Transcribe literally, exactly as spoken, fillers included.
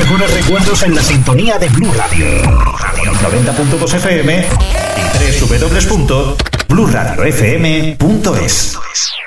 mejores recuerdos en la sintonía de Blue Radio. Radio noventa punto dos F M y doble u doble u doble u punto blue radio f m punto es.